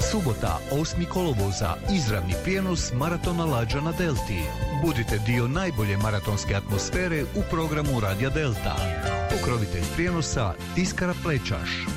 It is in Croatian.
Subota, 8. kolovoza, izravni prijenos maratona Lađa na Delti. Budite dio najbolje maratonske atmosfere u programu Radija Delta. Pokrovitelj prijenosa Tiskara Plečaš.